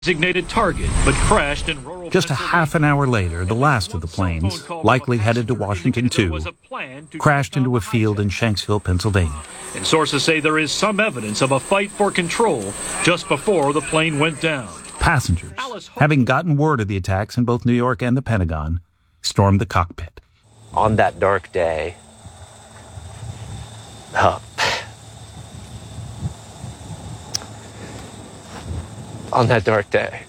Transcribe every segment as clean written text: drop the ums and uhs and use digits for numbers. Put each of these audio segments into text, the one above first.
designated target, but crashed in rural Just a half an hour later, the last of the planes, likely headed to Washington too, crashed into a field in Shanksville, Pennsylvania. And sources say there is some evidence of a fight for control just before the plane went down. Passengers, having gotten word of the attacks in both New York and the Pentagon, stormed the cockpit. On that dark day, on that dark day,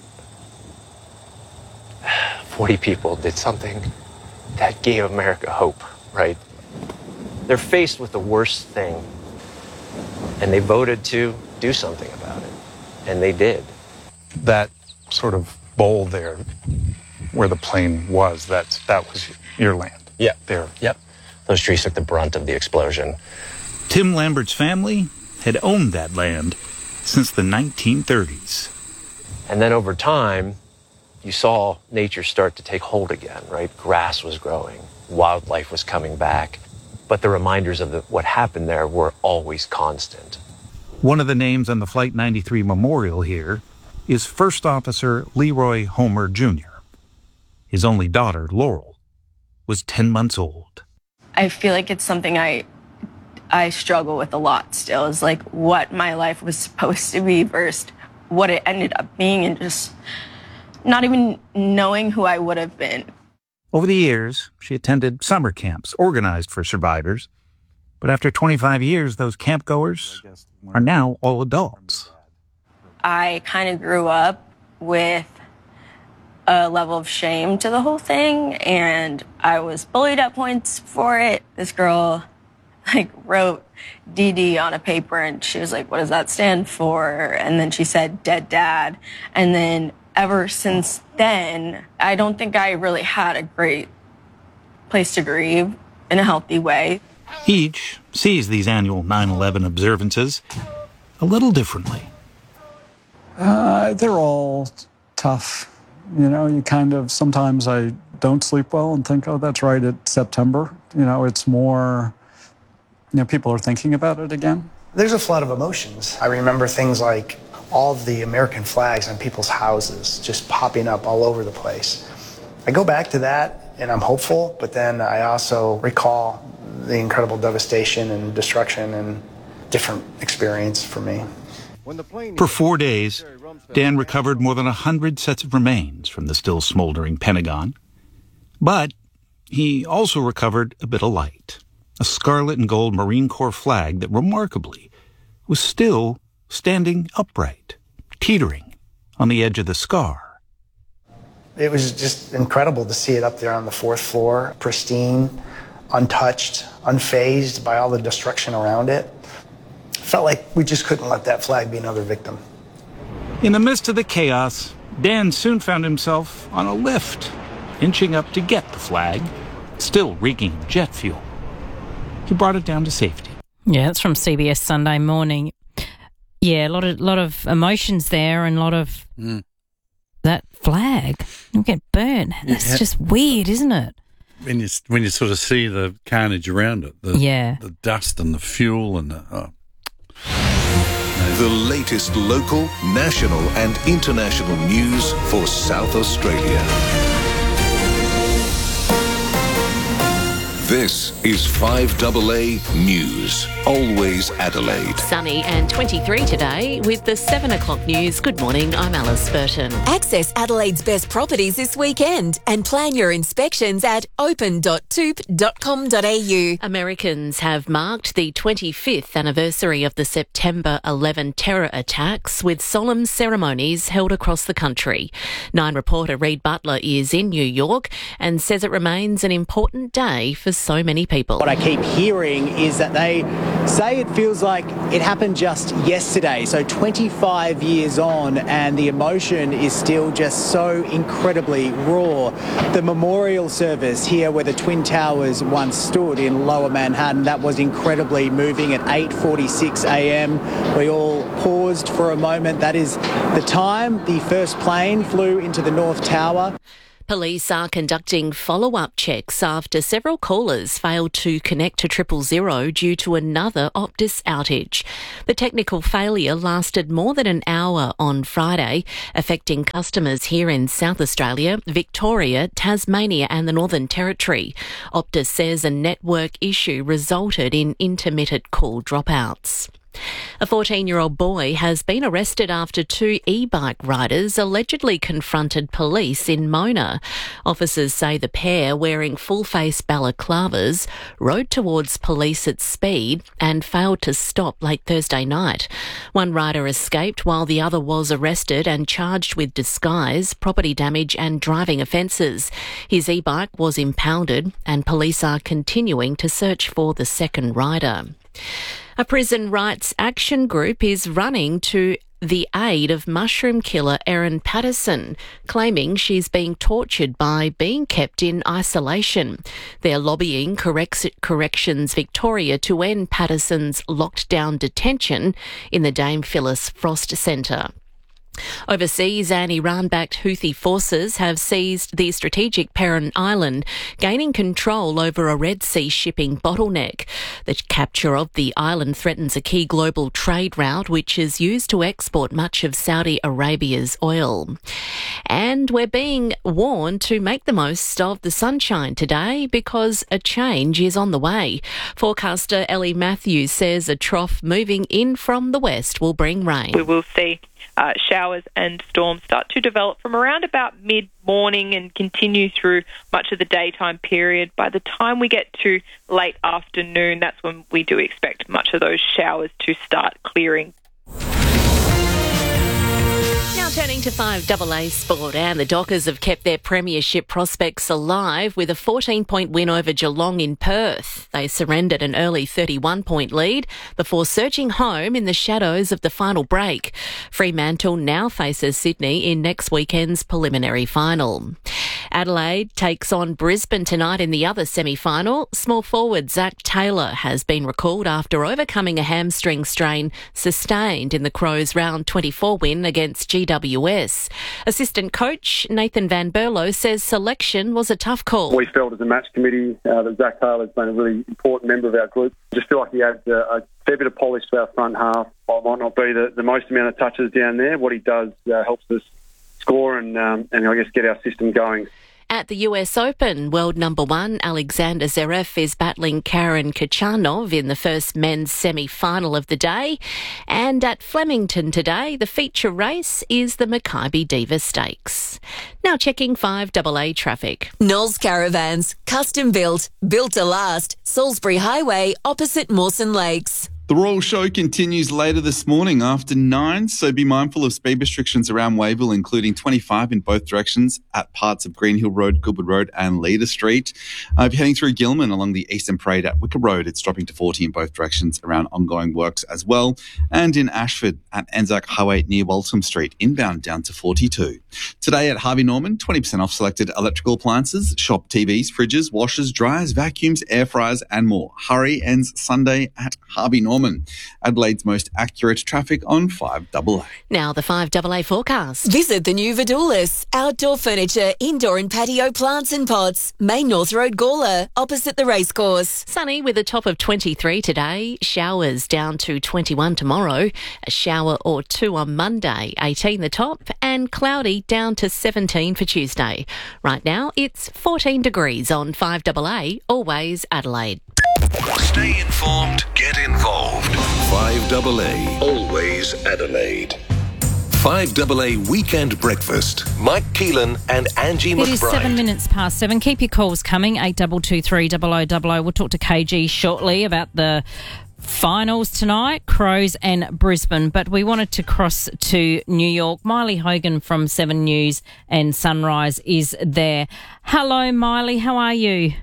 40 people did something that gave America hope, right? They're faced with the worst thing, and they voted to do something about it, and they did. That sort of bowl there, where the plane was, that was your land. Yeah. There. Yep. Those trees took the brunt of the explosion. Tim Lambert's family had owned that land since the 1930s. And then over time, you saw nature start to take hold again, right? Grass was growing, wildlife was coming back, but the reminders of what happened there were always constant. One of the names on the Flight 93 memorial here is First Officer Leroy Homer Jr. His only daughter, Laurel, was 10 months old. I feel like it's something I struggle with a lot still, is like what my life was supposed to be versus what it ended up being, and just not even knowing who I would have been. Over the years, she attended summer camps organized for survivors. But after 25 years, those campgoers are now all adults. I kind of grew up with a level of shame to the whole thing, and I was bullied at points for it. This girl wrote DD on a paper, and she was like, what does that stand for? And then she said, dead dad. And then ever since then, I don't think I really had a great place to grieve in a healthy way. Each sees these annual 9/11 observances a little differently. They're all tough. You know, you kind of, sometimes I don't sleep well and think, oh, that's right, it's September. You know, it's more, people are thinking about it again. There's a flood of emotions. I remember things like all of the American flags on people's houses just popping up all over the place. I go back to that and I'm hopeful, but then I also recall the incredible devastation and destruction and different experience for me. For 4 days, Dan recovered more than 100 sets of remains from the still smoldering Pentagon. But he also recovered a bit of light, a scarlet and gold Marine Corps flag that remarkably was still standing upright, teetering on the edge of the scar. It was just incredible to see it up there on the 4th floor, pristine, untouched, unfazed by all the destruction around it. Felt like we just couldn't let that flag be another victim. In the midst of the chaos, Dan soon found himself on a lift, inching up to get the flag, still reeking of jet fuel. He brought it down to safety. Yeah, it's from CBS Sunday Morning. Yeah, a lot of emotions there, and a lot of that flag. It'll get burnt. That's just weird, isn't it? When you sort of see the carnage around it, the dust and the fuel and the latest local, national and international news for South Australia. This is 5AA News, always Adelaide. Sunny and 23 today with the 7 o'clock news. Good morning, I'm Alice Burton. Access Adelaide's best properties this weekend and plan your inspections at open.toop.com.au. Americans have marked the 25th anniversary of the September 11 terror attacks with solemn ceremonies held across the country. 9 reporter Reid Butler is in New York and says it remains an important day for so many people. What I keep hearing is that they say it feels like it happened just yesterday, so 25 years on, and the emotion is still just so incredibly raw. The memorial service here where the Twin Towers once stood in Lower Manhattan, that was incredibly moving at 8:46 a.m. We all paused for a moment. That is the time the first plane flew into the North Tower. Police are conducting follow-up checks after several callers failed to connect to 000 due to another Optus outage. The technical failure lasted more than an hour on Friday, affecting customers here in South Australia, Victoria, Tasmania and the Northern Territory. Optus says a network issue resulted in intermittent call dropouts. A 14-year-old boy has been arrested after two e-bike riders allegedly confronted police in Mona. Officers say the pair, wearing full-face balaclavas, rode towards police at speed and failed to stop late Thursday night. One rider escaped while the other was arrested and charged with disguise, property damage and driving offences. His e-bike was impounded and police are continuing to search for the second rider. A prison rights action group is running to the aid of mushroom killer Erin Patterson, claiming she's being tortured by being kept in isolation. They're lobbying Corrections Victoria to end Patterson's locked-down detention in the Dame Phyllis Frost Centre. Overseas, and Iran-backed Houthi forces have seized the strategic Peran Island, gaining control over a Red Sea shipping bottleneck. The capture of the island threatens a key global trade route, which is used to export much of Saudi Arabia's oil. And we're being warned to make the most of the sunshine today because a change is on the way. Forecaster Ellie Matthews says a trough moving in from the west will bring rain. We will see showers and storms start to develop from around about mid-morning and continue through much of the daytime period. By the time we get to late afternoon, that's when we do expect much of those showers to start clearing. Now turning to 5AA sport, and the Dockers have kept their premiership prospects alive with a 14-point win over Geelong in Perth. They surrendered an early 31-point lead before surging home in the shadows of the final break. Fremantle now faces Sydney in next weekend's preliminary final. Adelaide takes on Brisbane tonight in the other semi-final. Small forward Zach Taylor has been recalled after overcoming a hamstring strain sustained in the Crows' round 24 win against GWS. Assistant coach Nathan Van Berlo says selection was a tough call. We felt as a match committee that Zach Taylor has been a really important member of our group. Just feel like he adds a fair bit of polish to our front half. While might not be the most amount of touches down there, what he does helps us score and I guess get our system going. At the US Open, world number one Alexander Zverev is battling Karen Khachanov in the first men's semi-final of the day. And at Flemington today, the feature race is the Maccabi Diva Stakes. Now checking 5AA traffic. Knowles Caravans, custom built to last. Salisbury Highway, opposite Mawson Lakes. The Royal Show continues later this morning after 9, so be mindful of speed restrictions around Wayville, including 25 in both directions at parts of Green Hill Road, Goodwood Road and Leader Street. If you're heading through Gilman along the Eastern Parade at Wicker Road, it's dropping to 40 in both directions around ongoing works as well. And in Ashford at Anzac Highway near Waltham Street, inbound down to 42. Today at Harvey Norman, 20% off selected electrical appliances, shop TVs, fridges, washers, dryers, vacuums, air fryers and more. Hurry ends Sunday at Harvey Norman. Adelaide's most accurate traffic on 5AA. Now the 5AA forecast. Visit the new Vidulis. Outdoor furniture, indoor and patio plants and pots. Main North Road, Gawler, opposite the racecourse. Sunny with a top of 23 today. Showers down to 21 tomorrow. A shower or two on Monday. 18 the top. And cloudy down to 17 for Tuesday. Right now it's 14 degrees on 5AA. Always Adelaide. Stay informed, get involved. 5AA, always Adelaide. 5AA Weekend Breakfast. Mike Keelan and Angie McBride. It is 7 minutes past 7. Keep your calls coming, 8223 0000. We'll talk to KG shortly about the finals tonight, Crows and Brisbane. But we wanted to cross to New York. Miley Hogan from 7 News and Sunrise is there. Hello, Miley. How are you?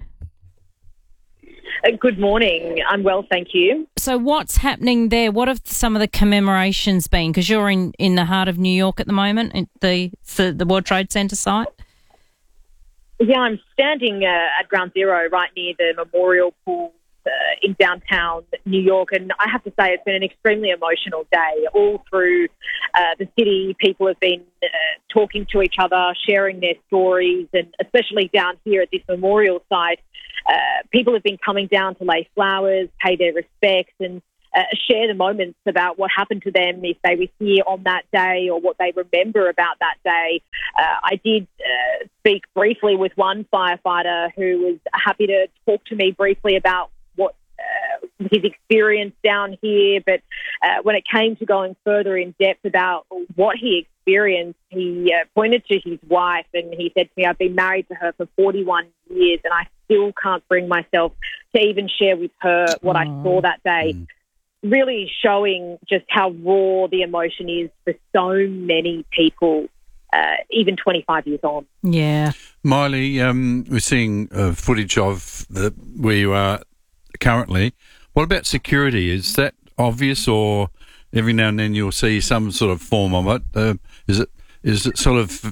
Good morning. I'm well, thank you. So what's happening there? What have some of the commemorations been? Because you're in the heart of New York at the moment, at the World Trade Center site. Yeah, I'm standing at Ground Zero right near the Memorial Pool in downtown New York, and I have to say it's been an extremely emotional day. All through the city, people have been talking to each other, sharing their stories, and especially down here at this memorial site, people have been coming down to lay flowers, pay their respects, and share the moments about what happened to them if they were here on that day or what they remember about that day. I did speak briefly with one firefighter who was happy to talk to me briefly about what his experience down here, but when it came to going further in depth about what he experienced, he pointed to his wife and he said to me, I've been married to her for 41 years and I still can't bring myself to even share with her what I saw that day. Really showing just how raw the emotion is for so many people, even 25 years on. Yeah. Miley, we're seeing footage of where you are currently. What about security? Is that obvious, or every now and then you'll see some sort of form of it? Is it sort of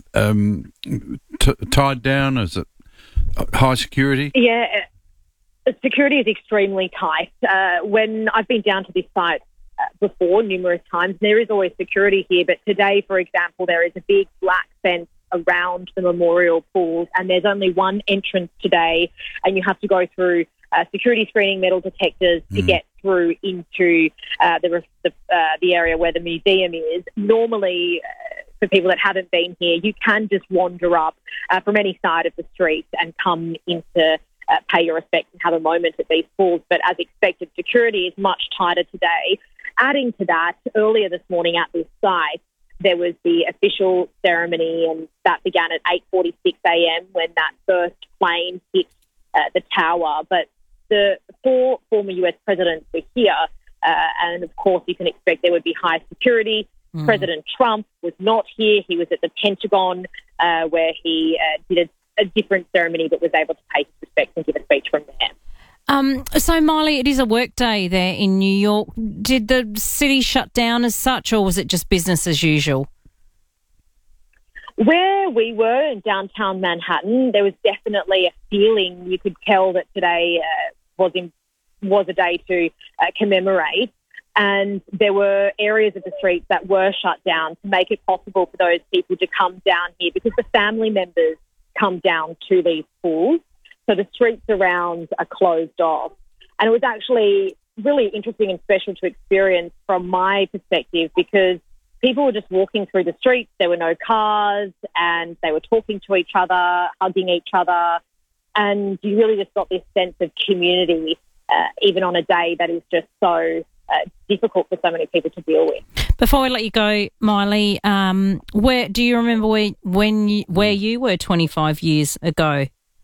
tied down? Is it high security? Yeah. Security is extremely tight. When I've been down to this site before numerous times, there is always security here. But today, for example, there is a big black fence around the memorial pools, and there's only one entrance today, and you have to go through security screening metal detectors to get through into the area where the museum is. Normally, for people that haven't been here, you can just wander up from any side of the street and come into pay your respects and have a moment at these pools. But as expected, security is much tighter today. Adding to that, earlier this morning at this site, there was the official ceremony, and that began at 8:46 a.m. when that first plane hit the tower. But the 4 former US presidents were here, and of course you can expect there would be high security. President Trump was not here. He was at the Pentagon where he did a different ceremony, but was able to pay his respects and give a speech from there. So, Miley, it is a work day there in New York. Did the city shut down as such, or was it just business as usual? Where we were in downtown Manhattan, there was definitely a feeling. You could tell that today was a day to commemorate, and there were areas of the streets that were shut down to make it possible for those people to come down here, because the family members come down to these pools. So the streets around are closed off. And it was actually really interesting and special to experience from my perspective, because people were just walking through the streets. There were no cars, and they were talking to each other, hugging each other. And you really just got this sense of community, even on a day that is just so difficult for so many people to deal with. Before I let you go, Miley, where do you remember where you were 25 years ago?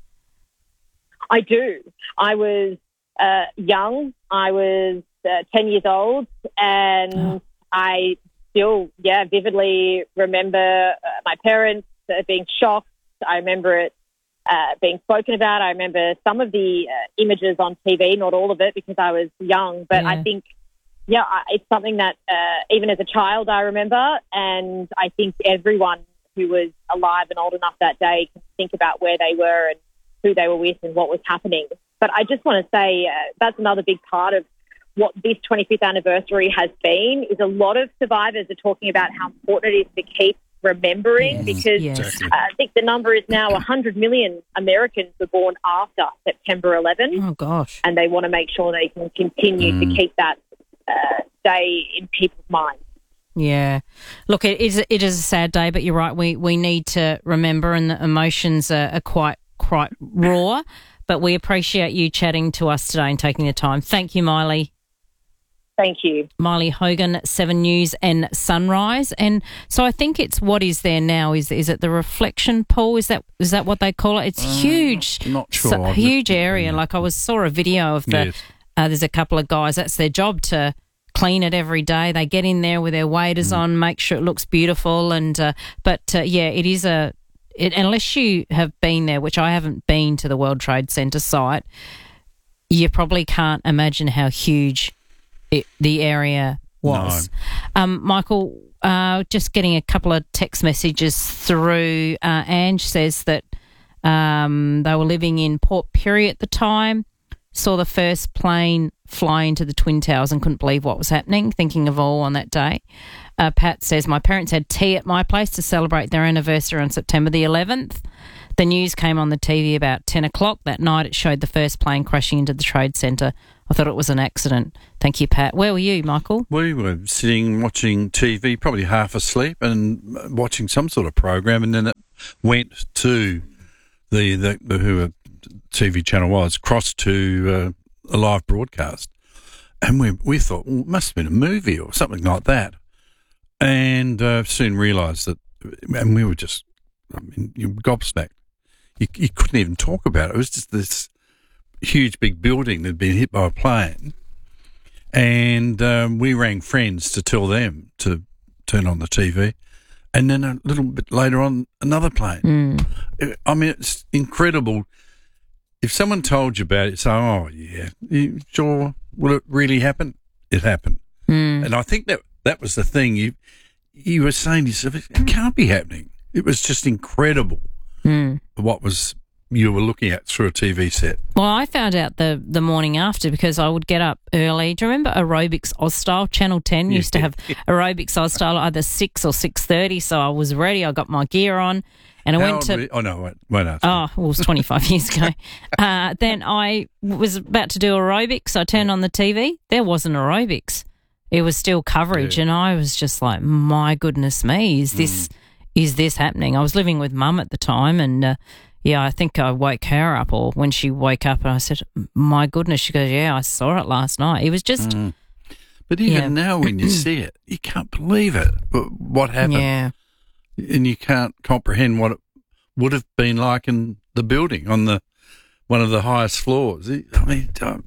I do. I was young. I was 10 years old, and I still, vividly remember my parents being shocked. I remember it being spoken about. I remember some of the images on TV, not all of it because I was young, but I think, it's something that even as a child I remember, and I think everyone who was alive and old enough that day can think about where they were and who they were with and what was happening. But I just want to say that's another big part of what this 25th anniversary has been, is a lot of survivors are talking about how important it is to keep remembering, because I think the number is now 100 million Americans were born after September 11. Oh, gosh. And they want to make sure they can continue to keep that day in people's minds. Yeah. Look, it is a sad day, but you're right. We need to remember, and the emotions are quite raw, but we appreciate you chatting to us today and taking the time. Thank you, Miley. Thank you. Miley Hogan, 7 News and Sunrise. And so I think it's what is there now. Is it the reflection pool? Is that what they call it? It's huge. Not sure. Huge area. Like I saw a video of there's a couple of guys. That's their job, to clean it every day. They get in there with their waders on, make sure it looks beautiful. And it is unless you have been there, which I haven't been to the World Trade Center site, you probably can't imagine how huge the area was. No. Michael, just getting a couple of text messages through. Ange says that they were living in Port Pirie at the time. saw the first plane fly into the Twin Towers and couldn't believe what was happening, thinking of all on that day. Pat says, my parents had tea at my place to celebrate their anniversary on September the 11th. The news came on the TV about 10 o'clock that night. It showed the first plane crashing into the Trade Centre. I thought it was an accident. Thank you, Pat. Where were you, Michael? We were sitting watching TV, probably half asleep, and watching some sort of program, and then it went to the who a TV channel was, crossed to a live broadcast. And we thought, well, it must have been a movie or something like that. And soon realised that, and we were just, you were gobsmacked. You couldn't even talk about it. It was just this huge big building that had been hit by a plane. And we rang friends to tell them to turn on the TV. And then a little bit later on, another plane. I mean, it's incredible. If someone told you about it, say, oh, yeah, you sure, will it really happen? It happened. And I think that was the thing. You were saying to yourself, it can't be happening. It was just incredible what you were looking at through a TV set. Well, I found out the morning after because I would get up early. Do you remember Aerobics Ozstyle? Channel 10 used to have Aerobics Ozstyle either 6 or 6:30, so I was ready. I got my gear on. And I went to... Oh, no, won't ask. Oh, well, it was 25 years ago. Then I was about to do aerobics. I turned on the TV. There wasn't aerobics. It was still coverage. And I was just like, my goodness me, is this happening? I was living with Mum at the time, and I think I woke her up, or when she woke up, and I said, my goodness. She goes, yeah, I saw it last night. It was just... But even now when you see it, you can't believe it, what happened. Yeah. And you can't comprehend what it would have been like in the building on one of the highest floors. I mean,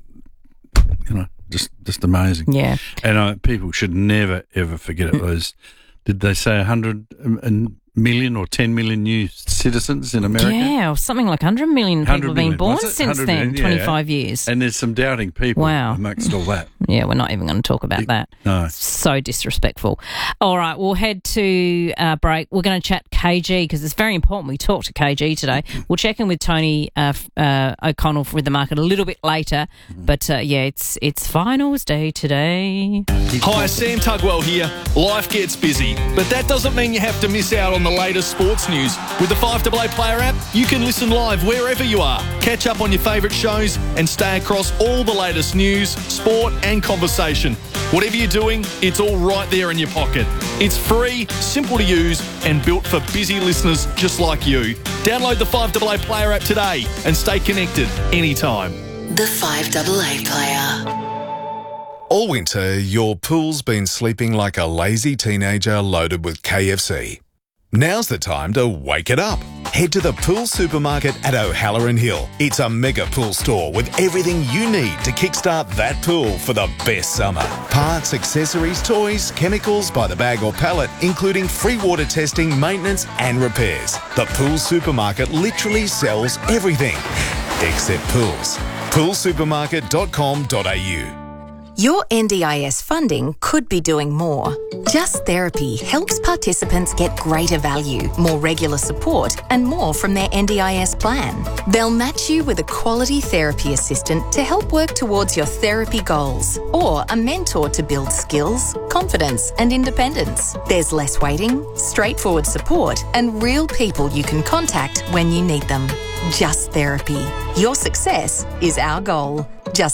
just amazing. Yeah. And people should never, ever forget it. Those, did they say 100 million or 10 million new citizens in America? Yeah, or something like 100 million people have been born since then, 25 years. And there's some doubting people amongst all that. Yeah, we're not even going to talk about that. No. So disrespectful. All right, we'll head to break. We're going to chat KG because it's very important we talk to KG today. We'll check in with Tony O'Connell with the market a little bit later. But, it's finals day today. Hi, Sam Tugwell here. Life gets busy, but that doesn't mean you have to miss out on the latest sports news. With the 5AA Player app, you can listen live wherever you are, catch up on your favourite shows and stay across all the latest news, sport and conversation. Whatever you're doing, it's all right there in your pocket. It's free, simple to use and built for busy listeners just like you. Download the 5AA Player app today and stay connected anytime. The 5AA Player. All winter, your pool's been sleeping like a lazy teenager loaded with KFC. Now's the time to wake it up. Head to the Pool Supermarket at O'Halloran Hill. It's a mega pool store with everything you need to kickstart that pool for the best summer. Parts, accessories, toys, chemicals by the bag or pallet, including free water testing, maintenance and repairs. The Pool Supermarket literally sells everything except pools. poolsupermarket.com.au. Your NDIS funding could be doing more. Just Therapy helps participants get greater value, more regular support, and more from their NDIS plan. They'll match you with a quality therapy assistant to help work towards your therapy goals, or a mentor to build skills, confidence, and independence. There's less waiting, straightforward support, and real people you can contact when you need them. Just Therapy. Your success is our goal.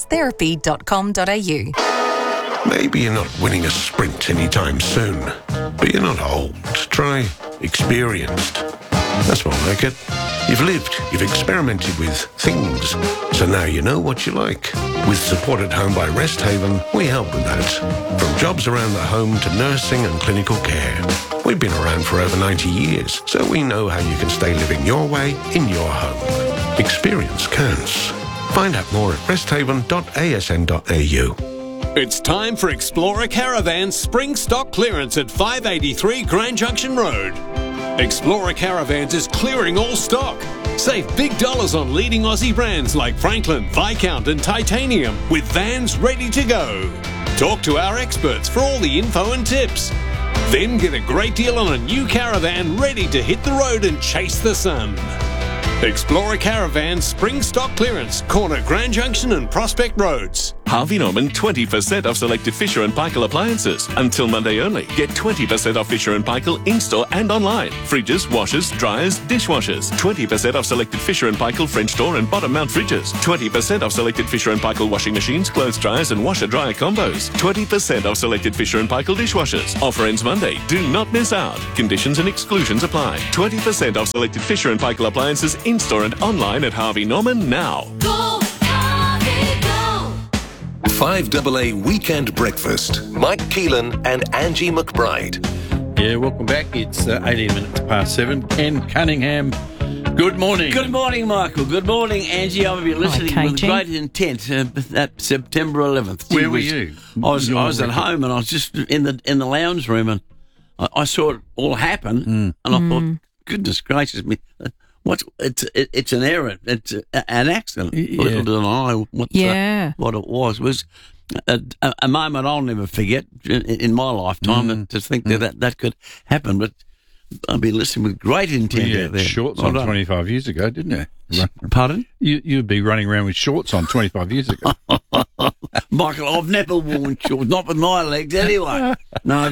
justtherapy.com.au. Maybe you're not winning a sprint anytime soon, but you're not old. Try experienced. That's more like it. You've lived, you've experimented with things, so now you know what you like. With Support at Home by Rest Haven, we help with that. From jobs around the home to nursing and clinical care. We've been around for over 90 years, so we know how you can stay living your way in your home. Experience counts. Find out more at resthaven.asn.au. It's time for Explorer Caravan's spring stock clearance at 583 Grand Junction Road. Explorer Caravans is clearing all stock. Save big dollars on leading Aussie brands like Franklin, Viscount and Titanium with vans ready to go. Talk to our experts for all the info and tips. Then get a great deal on a new caravan ready to hit the road and chase the sun. Explorer Caravan Spring Stock Clearance, corner Grand Junction and Prospect Roads. Harvey Norman 20% off selected Fisher & Paykel appliances. Until Monday only. Get 20% off Fisher & Paykel in-store and online. Fridges, washers, dryers, dishwashers. 20% off selected Fisher & Paykel French door and bottom mount fridges. 20% off selected Fisher & Paykel washing machines, clothes dryers and washer-dryer combos. 20% off selected Fisher & Paykel dishwashers. Offer ends Monday. Do not miss out. Conditions and exclusions apply. 20% off selected Fisher & Paykel appliances in-store and online at Harvey Norman now. Go, Harvey, go. 5AA Weekend Breakfast. Mike Keelan and Angie McBride. Yeah, welcome back. It's 18 minutes past 7. Ken Cunningham, good morning. Good morning, Michael. Good morning, Angie. I've been listening with great intent that September 11th. Where were you? I was at home and I was just in the lounge room and I saw it all happen and I thought, goodness gracious me. It's an error. It's an accident. Yeah. Little did I know what it was. It was a moment I'll never forget in my lifetime to think that could happen. But I've been listening with great intent out there. Shorts on 25 years ago, didn't you? Pardon? You'd be running around with shorts on 25 years ago. Michael, I've never worn shorts, not with my legs anyway. No,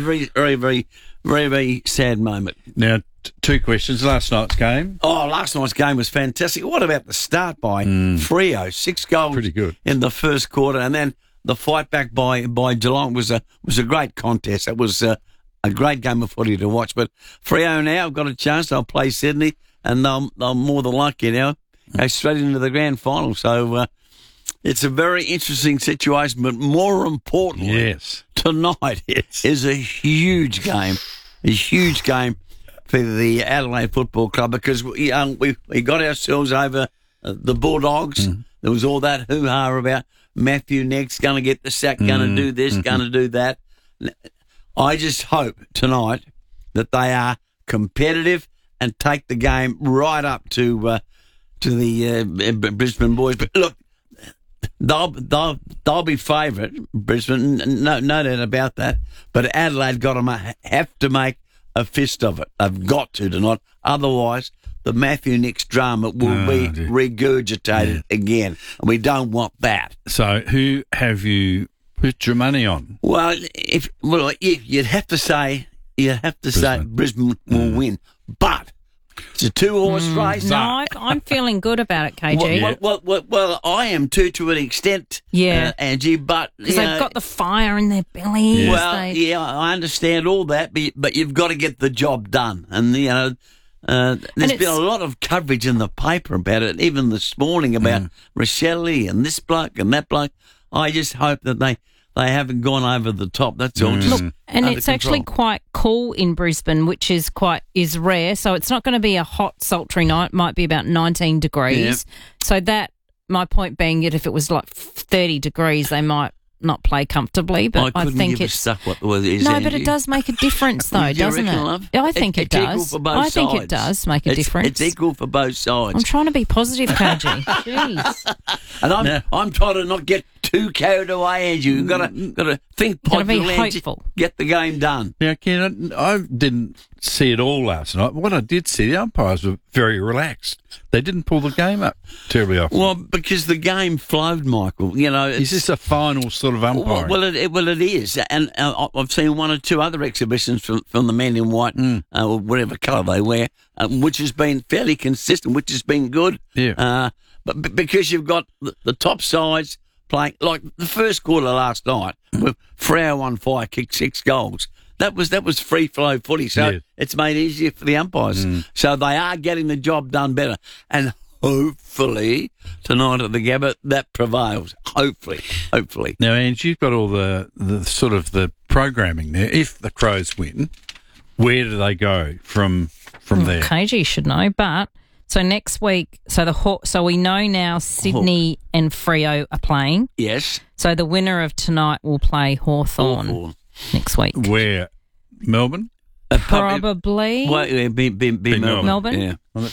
very sad moment. Now, two questions. Last night's game. Oh, last night's game was fantastic. What about the start by Freo? 6 goals Pretty good. in the first quarter, and then the fight back by Geelong was a great contest. It was a great game of footy to watch. But Freo now have got a chance. They'll play Sydney, and they'll more than likely now go straight into the grand final. So it's a very interesting situation. But more importantly, tonight is a huge game. A huge game for the Adelaide Football Club because we got ourselves over the Bulldogs. There was all that hoo-ha about Matthew next, going to get the sack, going to do this, going to do that. I just hope tonight that they are competitive and take the game right up to the Brisbane boys. But look, they'll be favourite, Brisbane, no doubt about that. But Adelaide have to make a fist of it. They've got to tonight. Otherwise, the Matthew Nicks drama will be regurgitated again. And we don't want that. So who have you put your money on? Well, you'd have to say Brisbane will win. But it's a 2-horse race. No, I'm feeling good about it, KG. Well, I am too, to an extent, Angie, but... Because they've got the fire in their bellies. Yeah. Well, I understand all that, but you've got to get the job done. And, there's been a lot of coverage in the paper about it, even this morning, about Rochelle and this bloke and that bloke. I just hope that they haven't gone over the top. That's all. Just Look, and it's actually quite cool in Brisbane, which is rare. So it's not going to be a hot, sultry night. It might be about 19 degrees. Yeah. So that, my point being that if it was like 30 degrees, they might not play comfortably. But I think it's what the weather is. No, Angie. but it does make a difference, though, doesn't it? Love? I think it does. Equal for both I think sides. it does make a difference. It's equal for both sides. I'm trying to be positive, KG. Jeez. And I'm trying to not get too carried away, Angie. You've got to think positively. Be hopeful. Get the game done. Now, Ken, I didn't see it all last night. What I did see, the umpires were very relaxed. They didn't pull the game up terribly often. Well, because the game flowed, Michael. Is this a final sort of umpiring? Well, it is. And I've seen one or two other exhibitions from the men in white, or whatever colour they wear, which has been fairly consistent, which has been good. Yeah. But because you've got the top sides playing, like the first quarter last night, with Freo on fire, kicked 6 goals. That was free flow footy, so it's made easier for the umpires. So they are getting the job done better, and hopefully tonight at the Gabba that prevails. Hopefully. Now, Ange, you've got all the sort of the programming there. If the Crows win, where do they go from there? KG should know, but so next week, so we know now Sydney and Freo are playing. Yes. So the winner of tonight will play Hawthorn next week. Where? Melbourne? Probably. Well, be Melbourne. Yeah. Well,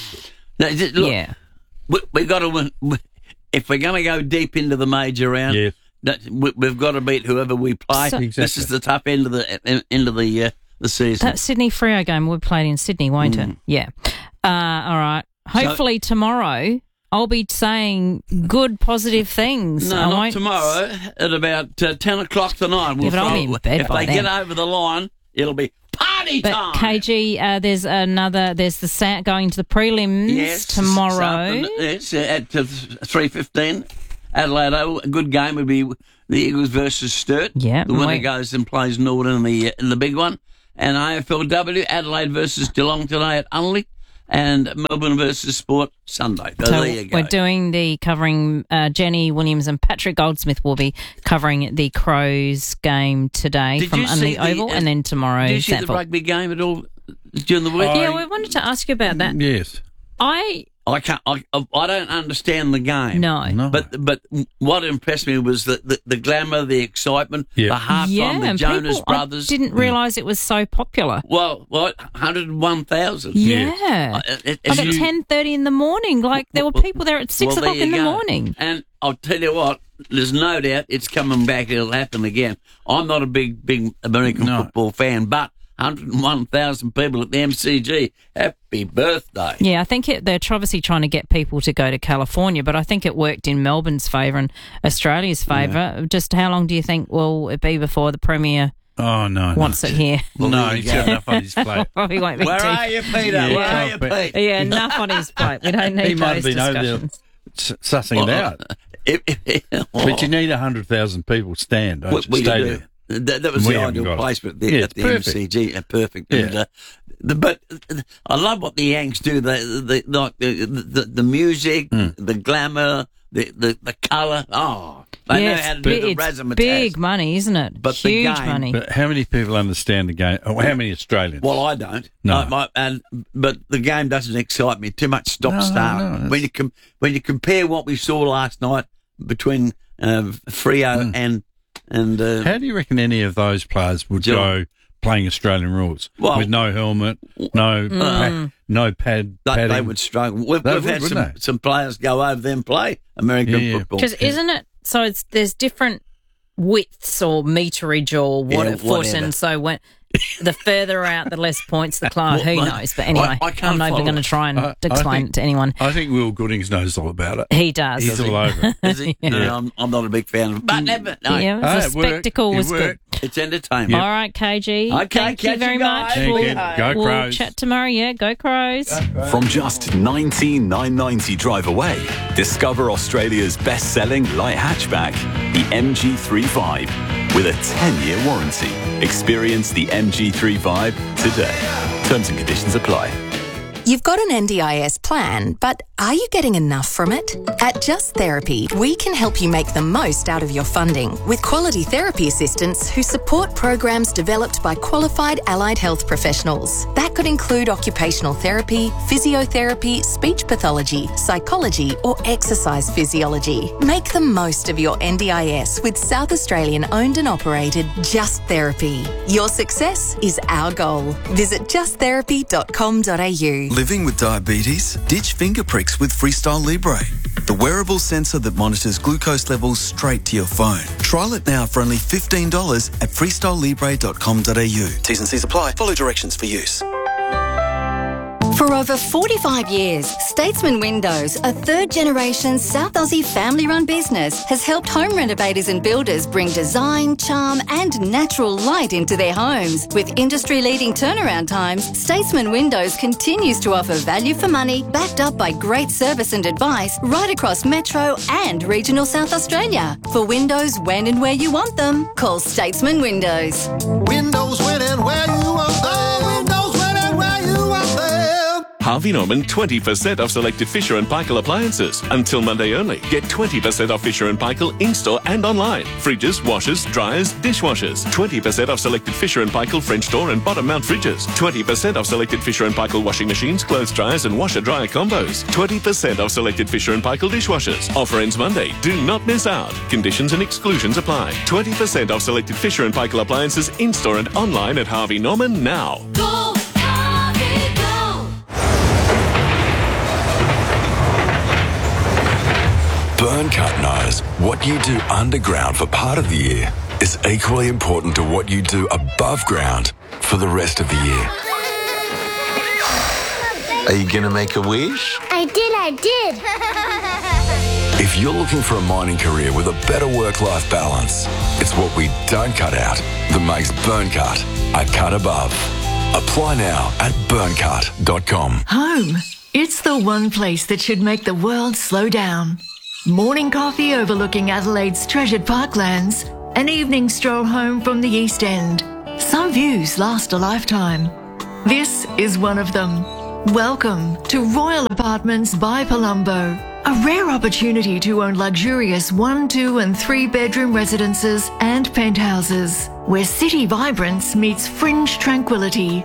look, we got to win. If we're going to go deep into the major round, we've got to beat whoever we play. So, This is the tough end of the season. That Sydney Freo game will be played in Sydney, won't it? Yeah. All right. hopefully tomorrow I'll be saying good, positive things. No, I not won't- tomorrow. At about 10 o'clock tonight. Yeah, but I'll be in bed if by they then. get over the line, it'll be party But time. KG, there's the going to the prelims tomorrow. Yes, at 3:15. Adelaide Oval, a good game would be the Eagles versus Sturt. Yeah, the winner wait. goes and plays Northern in the big one. And AFLW, Adelaide versus Geelong today at Unley, and Melbourne versus Sport Sunday. So there you go. We're doing the covering. Jenny Williams and Patrick Goldsmith will be covering the Crows game today Did from you see Unley Oval, and then tomorrow. Did you see the Sandford. rugby game at all during the week? Yeah, we wanted to ask you about that. Yes. I can't. I don't understand the game. No. But what impressed me was the glamour, the excitement, the halftime, the and Jonas people, Brothers. I didn't realise it was so popular. Well, 101,000. Yeah. Like at 10:30 in the morning. Like there were people there at 6 Well, o'clock there in you the go. morning. And I'll tell you what, there's no doubt it's coming back. It'll happen again. I'm not a big American football fan, but 101,000 people at the MCG. Happy birthday. Yeah, I think they're obviously trying to get people to go to California, but I think it worked in Melbourne's favour and Australia's favour. Just how long do you think will it be before the Premier wants it here? No, he's got enough on his plate. Probably won't be Where too- are you, Peter? Yeah. Where are you, Pete? Yeah, enough on his plate. We don't need He might have those been over there discussions. sussing it out. But you need 100,000 people stand. We do. Stadium. That was We the haven't ideal got it. placement Yeah, at it's the perfect. MCG. Perfect. Yeah. And, but I love what the Yanks do. The music, the glamour, the colour. Oh, they know how to do the it's razzmatazz. big money, isn't it? But the Huge game- money. But how many people understand the game? Or how many Australians? Well, I don't. No. But the game doesn't excite me. Too much stop-start. no, When you compare what we saw last night between Freo and how do you reckon any of those players would Geelong. go playing Australian rules Well- with no helmet, no padding? they would struggle. We've They would, had wouldn't some players go over there and play American Yeah. football. Because isn't it? So there's different widths or meterage or foot, whatever. and so when the further out, the less points the club. Who Well, knows? But anyway, I can't I'm not even follow going to it. try and I explain think- it to anyone. I think Will Goodings knows all about it. He does. He's all over it. Is it? No, I'm not a big fan of it. But never. No. Yeah, Ah, the it worked. spectacle It was good. worked. It's entertainment. All right, KG. Okay, Thank you catch very you guys. much. Thank We'll, you. Go we'll Crows. chat tomorrow. Yeah, go Crows. From just $19,990 drive away, discover Australia's best-selling light hatchback, the MG35, with a 10-year warranty. Experience the MG35 today. Terms and conditions apply. You've got an NDIS plan, but are you getting enough from it? At Just Therapy, we can help you make the most out of your funding with quality therapy assistants who support programs developed by qualified allied health professionals. That could include occupational therapy, physiotherapy, speech pathology, psychology, or exercise physiology. Make the most of your NDIS with South Australian owned and operated Just Therapy. Your success is our goal. Visit justtherapy.com.au. Living with diabetes? Ditch finger pricks with Freestyle Libre, the wearable sensor that monitors glucose levels straight to your phone. Trial it now for only $15 at freestylelibre.com.au. T's and C's apply. Follow directions for use. For over 45 years, Statesman Windows, a third-generation South Aussie family-run business, has helped home renovators and builders bring design, charm and natural light into their homes. With industry-leading turnaround times, Statesman Windows continues to offer value for money, backed up by great service and advice right across Metro and regional South Australia. For windows when and where you want them, call Statesman Windows. Windows when and where you want them. Windows when and where you want them. Harvey Norman 20% off selected Fisher & Paykel appliances. Until Monday only. Get 20% off Fisher & Paykel in-store and online. Fridges, washers, dryers, dishwashers. 20% off selected Fisher & Paykel French door and bottom mount fridges. 20% off selected Fisher & Paykel washing machines, clothes dryers and washer-dryer combos. 20% off selected Fisher & Paykel dishwashers. Offer ends Monday. Do not miss out. Conditions and exclusions apply. 20% off selected Fisher & Paykel appliances in-store and online at Harvey Norman now. Go, Harvey, go. Burncut knows what you do underground for part of the year is equally important to what you do above ground for the rest of the year. Are you going to make a wish? I did. If you're looking for a mining career with a better work-life balance, it's what we don't cut out that makes Burncut a cut above. Apply now at burncut.com. Home. It's the one place that should make the world slow down. Morning coffee overlooking Adelaide's treasured parklands. An evening stroll home from the East End. Some views last a lifetime. This is one of them. Welcome to Royal Apartments by Palumbo. A rare opportunity to own luxurious 1, 2 and 3 bedroom residences and penthouses, where city vibrance meets fringe tranquility.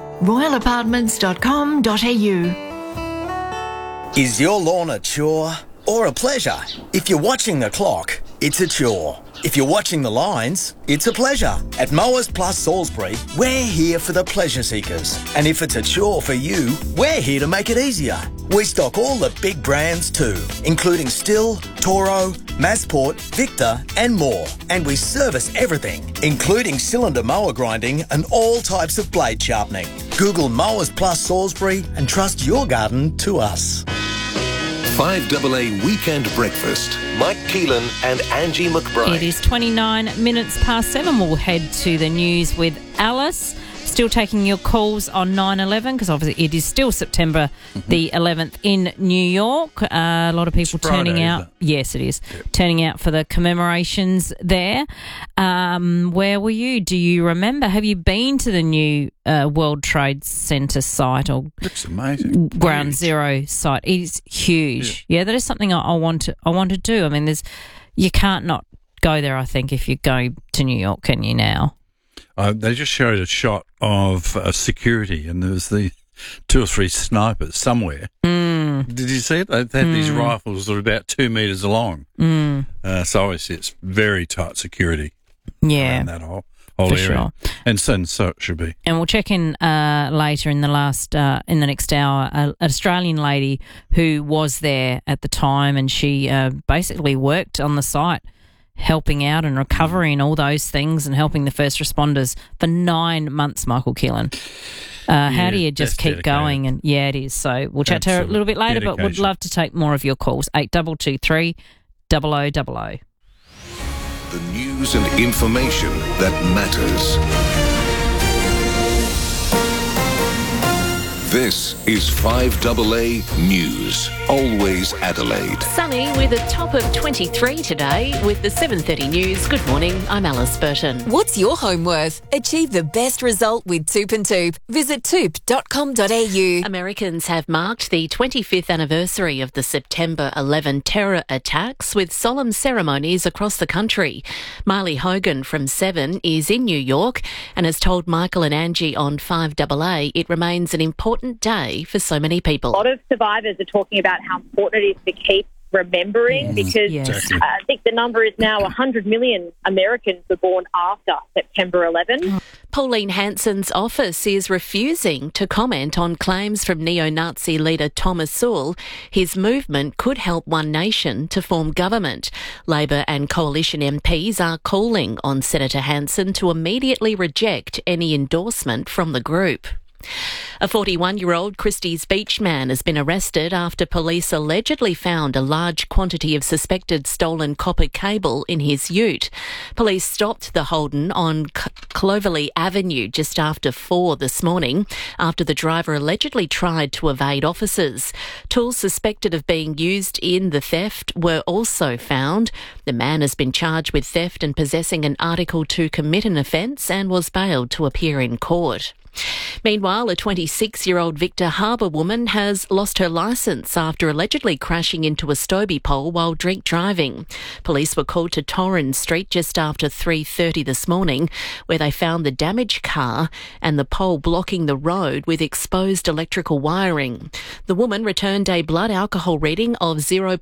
royalapartments.com.au. Is your lawn a chore or a pleasure? If you're watching the clock, it's a chore. If you're watching the lines, it's a pleasure. At Mowers Plus Salisbury, we're here for the pleasure seekers. And if it's a chore for you, we're here to make it easier. We stock all the big brands too, including Stihl, Toro, Massport, Victor and more. And we service everything, including cylinder mower grinding and all types of blade sharpening. Google Mowers Plus Salisbury and trust your garden to us. 5AA Weekend Breakfast. Mike Keelan and Angie McBride. It is 29 minutes past 7. We'll head to the news with Alice. Still taking your calls on 9/11 because obviously it is still September the 11th in New York. A lot of people turning out. Yes, it is. Yep. Turning out for the commemorations there. Where were you? Do you remember? Have you been to the new World Trade Center site or looks amazing Ground Zero site? It is huge. Yeah, that is something I want to do. I mean, you can't not go there. I think if you go to New York, can you now? They just showed a shot of security, and there was the 2 or 3 snipers somewhere. Did you see it? They had these rifles that are about 2 metres long. So obviously it's very tight security. Yeah, around that whole area, sure. And so it should be. And we'll check in later in the next hour. An Australian lady who was there at the time, and she basically worked on the site, helping out and recovery and all those things and helping the first responders for 9 months, Michael Keelan. How do you just keep going? And yeah, it is. So we'll chat to her a little bit later, but would love to take more of your calls. 8223 0000. The news and information that matters. This is 5AA News. Always Adelaide. Sunny with a top of 23 today with the 7:30 news. Good morning, I'm Alice Burton. What's your home worth? Achieve the best result with Toop and Toop. Visit toop.com.au. Americans have marked the 25th anniversary of the September 11 terror attacks with solemn ceremonies across the country. Marley Hogan from 7 is in New York and has told Michael and Angie on 5AA it remains an important day for so many people. A lot of survivors are talking about how important it is to keep remembering because I think the number is now 100 million Americans were born after September 11. Pauline Hanson's office is refusing to comment on claims from neo-Nazi leader Thomas Sowell his movement could help One Nation to form government. Labor and Coalition MPs are calling on Senator Hanson to immediately reject any endorsement from the group. A 41-year-old Christie's Beach man has been arrested after police allegedly found a large quantity of suspected stolen copper cable in his ute. Police stopped the Holden on Clovelly Avenue just after 4 this morning after the driver allegedly tried to evade officers. Tools suspected of being used in the theft were also found. The man has been charged with theft and possessing an article to commit an offence and was bailed to appear in court. Meanwhile, a 26-year-old Victor Harbour woman has lost her licence after allegedly crashing into a Stobie pole while drink driving. Police were called to Torrens Street just after 3:30 this morning, where they found the damaged car and the pole blocking the road with exposed electrical wiring. The woman returned a blood alcohol reading of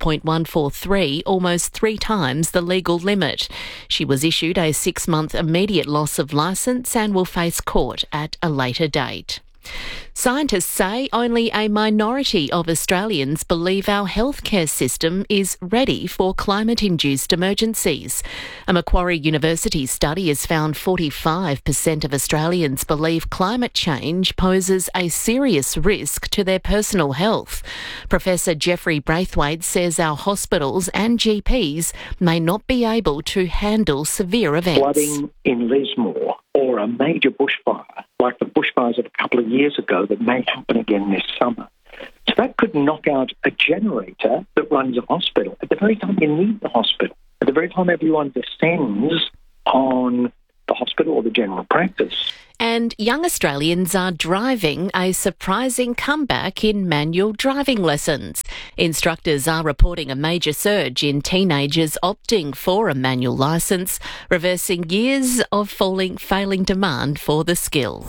0.143, almost 3 times the legal limit. She was issued a 6-month immediate loss of licence and will face court at a later date. Scientists say only a minority of Australians believe our healthcare system is ready for climate-induced emergencies. A Macquarie University study has found 45% of Australians believe climate change poses a serious risk to their personal health. Professor Jeffrey Braithwaite says our hospitals and GPs may not be able to handle severe events. Flooding in Lismore or a major bushfire, like the bushfires of a couple of years ago that may happen again this summer. So that could knock out a generator that runs a hospital at the very time you need the hospital, at the very time everyone descends on the hospital or the general practice. And young Australians are driving a surprising comeback in manual driving lessons. Instructors are reporting a major surge in teenagers opting for a manual licence, reversing years of failing demand for the skill.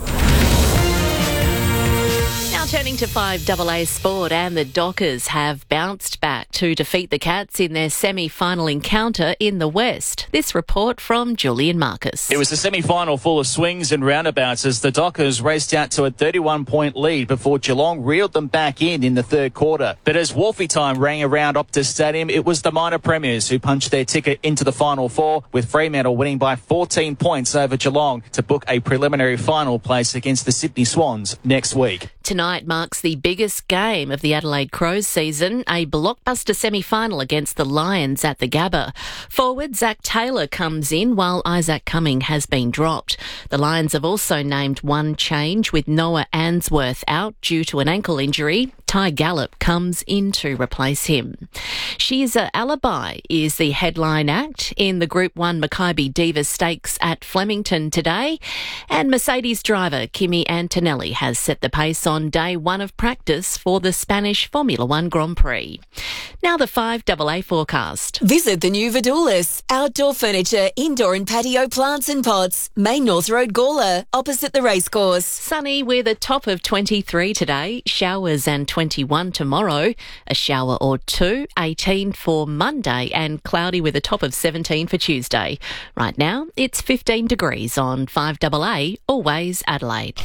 Now turning to 5AA sport, and the Dockers have bounced back to defeat the Cats in their semi-final encounter in the West. This report from Julian Marcus. It was a semi-final full of swings and roundabouts as the Dockers raced out to a 31-point lead before Geelong reeled them back in the third quarter. But as Wolfie time rang around Optus Stadium, it was the minor premiers who punched their ticket into the Final Four, with Fremantle winning by 14 points over Geelong to book a preliminary final place against the Sydney Swans next week. Tonight marks the biggest game of the Adelaide Crows season, a blockbuster semi-final against the Lions at the Gabba. Forward Zach Taylor comes in while Isaac Cumming has been dropped. The Lions have also named one change, with Noah Answorth out due to an ankle injury. Ty Gallop comes in to replace him. She's a Alibi is the headline act in the Group 1 Makybe Divas Stakes at Flemington today. And Mercedes driver Kimi Antonelli has set the pace on day one of practice for the Spanish Formula One Grand Prix. Now the 5AA forecast. Visit the new Vidoulis, outdoor furniture, indoor and patio plants and pots. Main North Road, Gawler, opposite the racecourse. Sunny with a top of 23 today, showers and 21 tomorrow, a shower or two, 18 for Monday, and cloudy with a top of 17 for Tuesday. Right now, it's 15 degrees on 5AA, always Adelaide.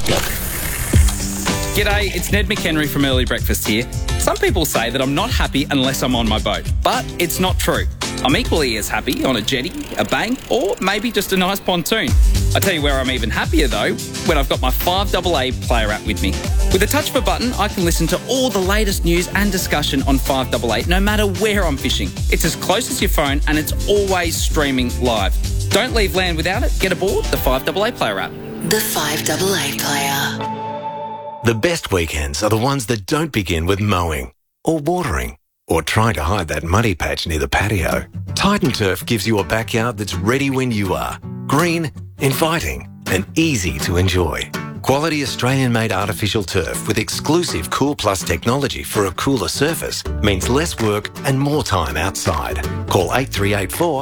G'day, it's Ned McHenry from Early Breakfast here. Some people say that I'm not happy unless I'm on my boat, but it's not true. I'm equally as happy on a jetty, a bank, or maybe just a nice pontoon. I tell you where I'm even happier though, when I've got my 5AA player app with me. With a touch of a button, I can listen to all the latest news and discussion on 5AA, no matter where I'm fishing. It's as close as your phone and it's always streaming live. Don't leave land without it. Get aboard the 5AA player app. The 5AA player. The best weekends are the ones that don't begin with mowing or watering or trying to hide that muddy patch near the patio. Titan Turf gives you a backyard that's ready when you are. Green, inviting, and easy to enjoy. Quality Australian-made artificial turf with exclusive Cool Plus technology for a cooler surface means less work and more time outside. Call 8384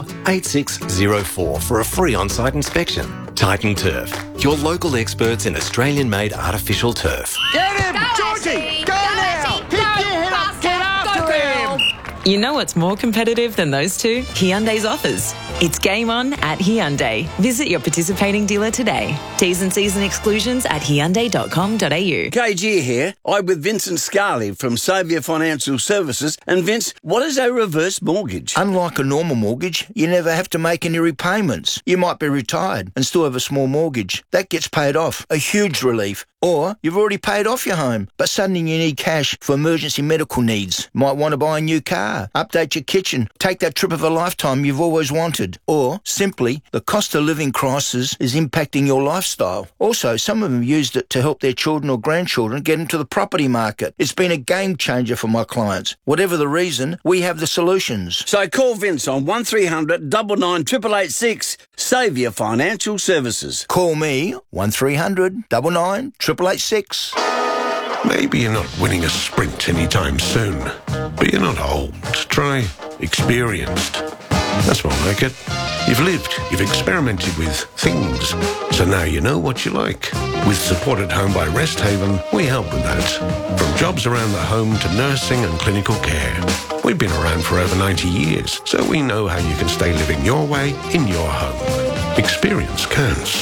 8604 for a free on-site inspection. Titan Turf, your local experts in Australian-made artificial turf. Get him! Georgie! Go now! Pick your head up! Get after him! You know what's more competitive than those two? Hyundai's offers. It's game on at Hyundai. Visit your participating dealer today. T's and C's and exclusions at hyundai.com.au. KG here. I'm with Vincent Scarley from Saviour Financial Services. And Vince, what is a reverse mortgage? Unlike a normal mortgage, you never have to make any repayments. You might be retired and still have a small mortgage. That gets paid off. A huge relief. Or you've already paid off your home, but suddenly you need cash for emergency medical needs. Might want to buy a new car, update your kitchen, take that trip of a lifetime you've always wanted. Or, simply, the cost of living crisis is impacting your lifestyle. Also, some of them used it to help their children or grandchildren get into the property market. It's been a game changer for my clients. Whatever the reason, we have the solutions. So call Vince on 1300 99 886. Saviour Financial Services. Call me 1300 99 886. Maybe you're not winning a sprint anytime soon, but you're not old. Try experienced. That's more like it. You've lived, you've experimented with things, so now you know what you like. With support at home by Rest Haven, we help with that. From jobs around the home to nursing and clinical care. We've been around for over 90 years, so we know how you can stay living your way in your home. Experience counts.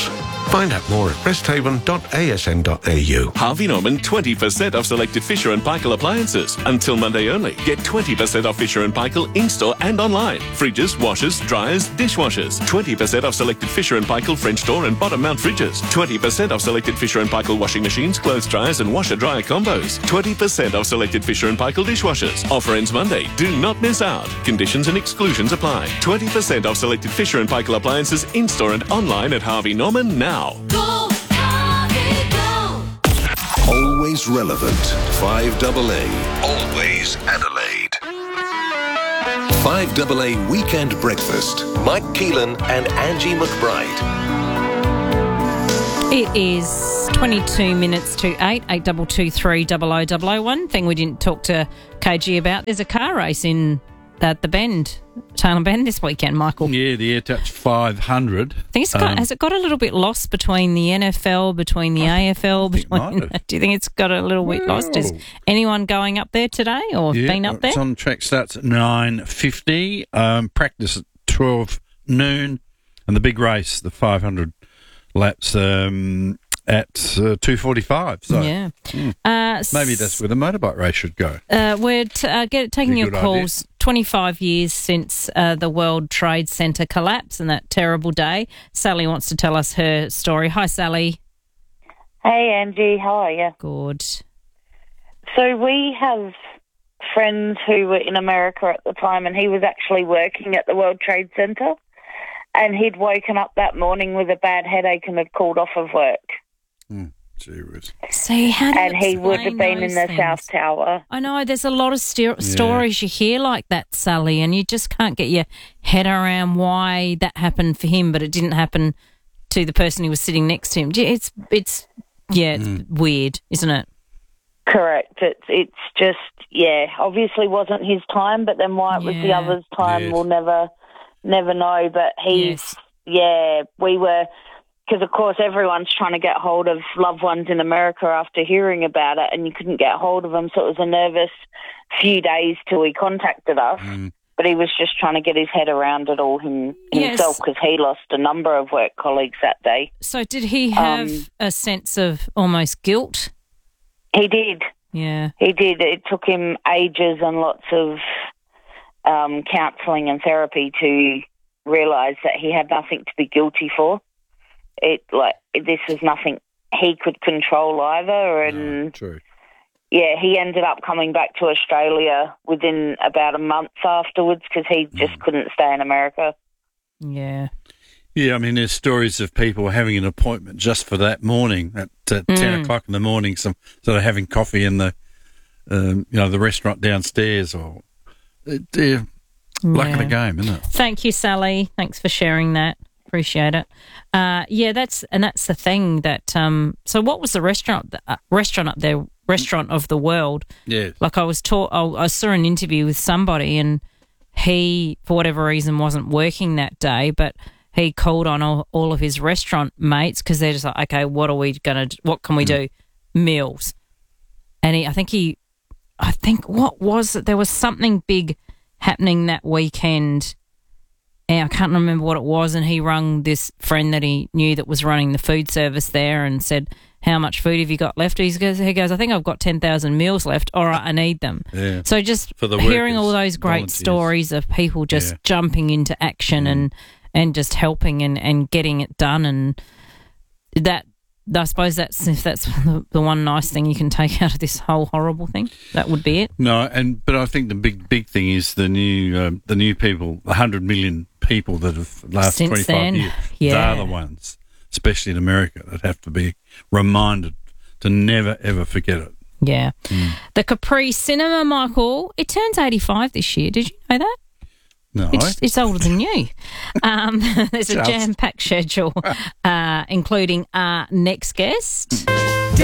Find out more at resthaven.asn.au. Harvey Norman 20% off selected Fisher & Paykel appliances. Until Monday only. Get 20% off Fisher & Paykel in-store and online. Fridges, washers, dryers, dishwashers. 20% off selected Fisher & Paykel French door and bottom mount fridges. 20% off selected Fisher & Paykel washing machines, clothes dryers and washer-dryer combos. 20% off selected Fisher & Paykel dishwashers. Offer ends Monday. Do not miss out. Conditions and exclusions apply. 20% off selected Fisher & Paykel appliances in-store and online at Harvey Norman now. Always relevant. 5AA. Always Adelaide. 5AA Weekend Breakfast. Mike Keelan and Angie McBride. It is 22 minutes to 8, 8223 0000. One thing we didn't talk to KG about, there's a car race in the Bend, Taylor Bend this weekend, Michael. Yeah, the AirTouch 500. I think has it got a little bit lost between the NFL, between the AFL? Do you think it's got a little bit lost? Is anyone going up there today or been up there? It's on track, starts at 9:50, practice at 12 noon, and the big race, the 500 laps, at 2:45. So yeah. Maybe that's where the motorbike race should go. We're taking your calls. Idea. 25 years since the World Trade Center collapse and that terrible day. Sally wants to tell us her story. Hi, Sally. Hey, Angie. How are you? Good. So we have friends who were in America at the time, and he was actually working at the World Trade Center, and he'd woken up that morning with a bad headache and had called off of work. See, how do you and he would have been in the things? South Tower. I know there's a lot of stories you hear like that, Sally, and you just can't get your head around why that happened for him, but it didn't happen to the person who was sitting next to him. It's weird, isn't it? Correct. It's just obviously wasn't his time, but then why it was the other's time, we'll never know. But we were. Because, of course, everyone's trying to get hold of loved ones in America after hearing about it, and you couldn't get hold of them, so it was a nervous few days till he contacted us. But he was just trying to get his head around it all himself because he lost a number of work colleagues that day. So did he have a sense of almost guilt? He did. Yeah. He did. It took him ages and lots of counselling and therapy to realise that he had nothing to be guilty for. This is nothing he could control either, and true. Yeah, he ended up coming back to Australia within about a month afterwards because he just couldn't stay in America. Yeah. Yeah, I mean, there's stories of people having an appointment just for that morning at 10 o'clock in the morning, sort of having coffee in the the restaurant downstairs, or luck of the game, isn't it? Thank you, Sally. Thanks for sharing that. Appreciate it. That's the thing that. So, what was the restaurant up there? Restaurant of the world. Yeah. Like I saw an interview with somebody, and he, for whatever reason, wasn't working that day, but he called on all of his restaurant mates because they're just like, okay, what can we do? Meals. And I think what was it? There was something big happening that weekend. And I can't remember what it was, and he rung this friend that he knew that was running the food service there and said, how much food have you got left? He goes, I think I've got 10,000 meals left. All right, I need them. Yeah. So just For the hearing workers, all those great volunteers. stories of people just jumping into action and just helping and getting it done, and that, I suppose that's the one nice thing you can take out of this whole horrible thing. That would be it. No, but I think the big thing is the new people, 100 million people that have lasted 25 years. They're the ones, especially in America, that have to be reminded to never ever forget it. Yeah. The Capri Cinema, Michael, it turns 85 this year. Did you know that? No. It's older than you. There's a jam-packed schedule, including our next guest.